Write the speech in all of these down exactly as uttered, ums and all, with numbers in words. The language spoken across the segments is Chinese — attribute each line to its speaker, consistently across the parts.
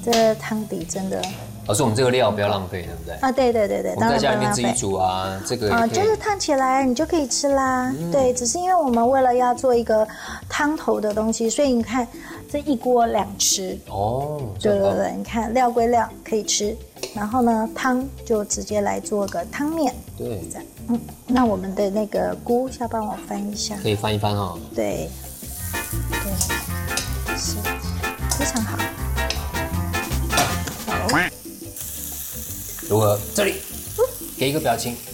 Speaker 1: 这汤底真的。
Speaker 2: 老师，我们这个料不要浪费，对不对？
Speaker 1: 啊，对对对对，
Speaker 2: 我们在家里面自己煮啊，这个
Speaker 1: 啊，就是烫起来你就可以吃啦。嗯、对，只是因为我们为了要做一个汤头的东西，所以你看这一锅两吃。哦，对对对，你看料归料可以吃，然后呢汤就直接来做个汤面。
Speaker 2: 对，
Speaker 1: 这样。嗯，那我们的那个菇要帮我翻一下。
Speaker 2: 可以翻一翻哦。
Speaker 1: 对，对，是非常好。好。
Speaker 2: 如何？这里，给一个表情。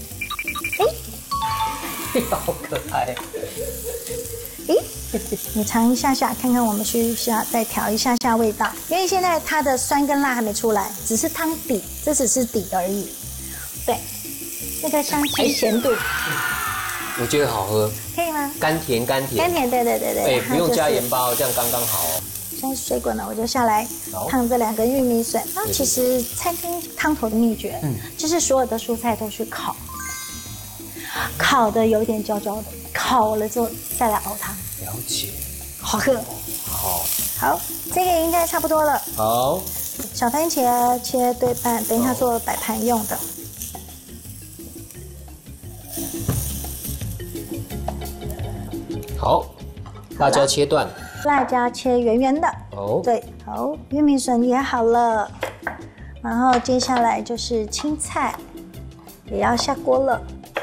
Speaker 2: 哎，好可爱。
Speaker 1: 哎，你尝一下下，看看我们需要再调一下下味道，因为现在它的酸跟辣还没出来，只是汤底，这只是底而已。对，那个香气、咸度，
Speaker 2: 我觉得好喝。
Speaker 1: 可以吗？
Speaker 2: 甘甜甘甜。
Speaker 1: 甘甜，对对对对。
Speaker 2: 哎，不用加盐巴哦，这样刚刚好哦。
Speaker 1: 现在水滚了，我就下来烫这两根玉米笋。那其实餐厅汤头的秘诀，嗯，就是所有的蔬菜都去烤，烤的有点焦焦的，烤了之后再来熬汤。
Speaker 2: 了解，
Speaker 1: 好喝。
Speaker 2: 好，
Speaker 1: 好，这个应该差不多了。
Speaker 2: 好，
Speaker 1: 小番茄切对半，等一下做摆盘用的。
Speaker 2: 好，辣椒切断。
Speaker 1: 辣椒切圆圆的，哦，对，好，玉米笋也好了，然后接下来就是青菜，也要下锅了。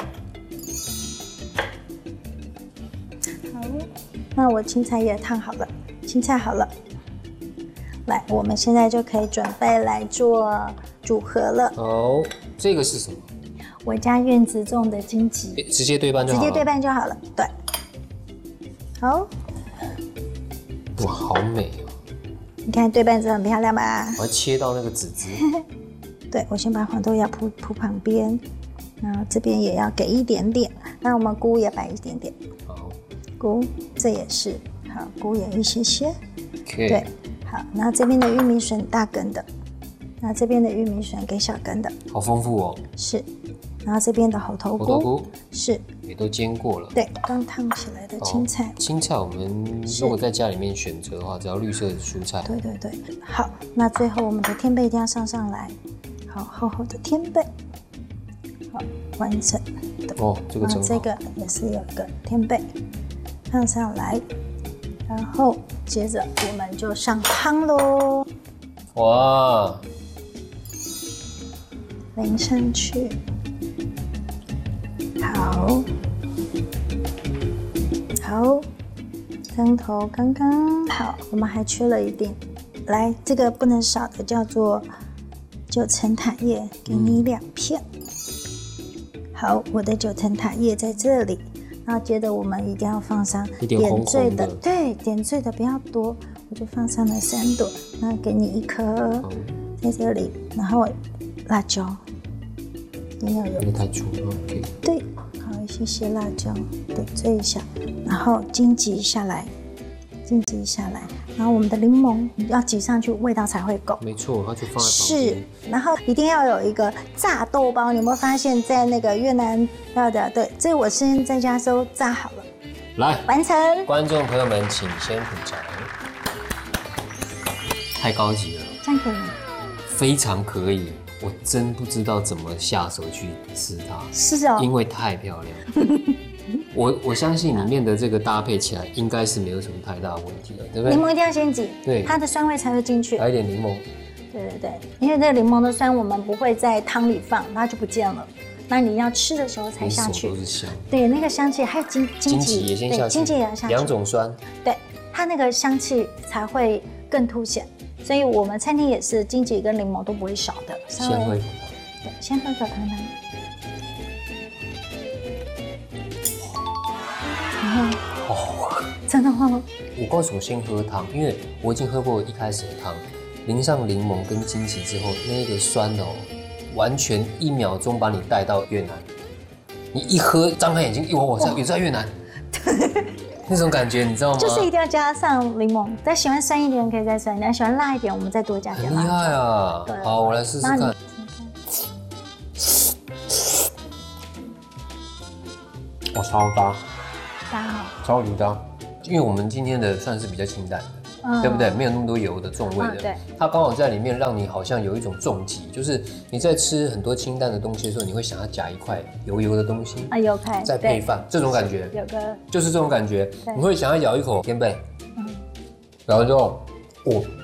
Speaker 1: 好，那我青菜也烫好了，青菜好了，来，我们现在就可以准备来做组合了。
Speaker 2: 哦，这个是什么？
Speaker 1: 我家院子种的荆棘，
Speaker 2: 直接对半就好了。
Speaker 1: 直接对半就好了，对，好。
Speaker 2: 哇，好美哦！
Speaker 1: 你看对半子很漂亮吧？
Speaker 2: 我要切到那个籽籽。
Speaker 1: 对，我先把黄豆芽铺铺旁边，然后这边也要给一点点。那我们菇也摆一点点。好，菇这也是好，菇也一些些。
Speaker 2: Okay.
Speaker 1: 对，好，然后这边的玉米笋大根的，那这边的玉米笋给小根的。
Speaker 2: 好丰富哦。
Speaker 1: 是，然后这边的猴头菇，
Speaker 2: 猴头菇
Speaker 1: 是。
Speaker 2: 也都煎过了，
Speaker 1: 对，刚烫起来的青菜。
Speaker 2: 哦、青菜我们如果在家里面选择的话，只要绿色的蔬菜。
Speaker 1: 对对对，好，那最后我们的天贝一定要上上来，好，厚厚的天贝，好，完成的。
Speaker 2: 哦，这个真好。
Speaker 1: 这个也是有一个天贝，放上来，然后接着我们就上汤喽。
Speaker 2: 哇，
Speaker 1: 淋上去。好，好，汤头刚刚好，我们还缺了一点，来，这个不能少的叫做九层塔叶，给你两片。好，我的九层塔叶在这里，然后接着我们一定要放上点缀的，对，点缀的不要多，我就放上了三朵，那给你一颗在这里，然后辣椒。你要有，
Speaker 2: 这个太粗了 ，OK。
Speaker 1: 对，好，谢谢辣椒，点缀一下，然后荆棘下来，荆棘下来，然后我们的柠檬要挤上去，味道才会够。
Speaker 2: 没错，它就放在旁边。
Speaker 1: 是，然后一定要有一个炸豆包，你有没有发现，在那个越南料的，对，这我先在家都炸好了，
Speaker 2: 来，
Speaker 1: 完成。
Speaker 2: 观众朋友们，请先品尝，太高级了，
Speaker 1: 这样可以吗？
Speaker 2: 非常可以。我真不知道怎么下手去吃它，
Speaker 1: 是哦，
Speaker 2: 因为太漂亮。我我相信里面的这个搭配起来应该是没有什么太大问题的，对不对？
Speaker 1: 柠檬一定要先挤，
Speaker 2: 对，
Speaker 1: 它的酸味才会进去。
Speaker 2: 来一点柠檬，
Speaker 1: 对对对，因为这个柠檬的酸我们不会在汤里放，它就不见了。那你要吃的时候才下去，
Speaker 2: 都是香。
Speaker 1: 对，那个香气还有荆
Speaker 2: 荆棘也先下去，
Speaker 1: 荆棘也要下去，
Speaker 2: 两种酸，
Speaker 1: 对，它那个香气才会更凸显。所以我们餐厅也是荆棘跟柠檬都不会少的，
Speaker 2: 先喝一口，
Speaker 1: 对，先喝一口汤汤。
Speaker 2: 好好喝，
Speaker 1: 真的吗？
Speaker 2: 我告诉我先喝汤，因为我已经喝过一开始的汤，淋上柠檬跟荆棘之后，那个酸哦，完全一秒钟把你带到越南。你一喝，张开眼睛，哇，我在，有在越南。那种感觉你知道吗？
Speaker 1: 就是一定要加上柠檬，再喜欢酸一点可以再酸一点，喜欢辣一点我们再多加点辣。
Speaker 2: 很厉害啊！好，我来试试看。哇，超搭，
Speaker 1: 搭好，
Speaker 2: 超级搭。因为我们今天的算是比较清淡的，
Speaker 1: 嗯
Speaker 2: 对不对？没有那么多油的重味的，
Speaker 1: 嗯对
Speaker 2: 它刚好在里面让你好像有一种重击，就是你在吃很多清淡的东西的时候，你会想要夹一块油油的东西
Speaker 1: 啊，有配
Speaker 2: 再配饭，这种感觉
Speaker 1: 有个
Speaker 2: 就是这种感觉，
Speaker 1: 对
Speaker 2: 你会想要咬一口天贝，
Speaker 1: 嗯
Speaker 2: 然后就哦，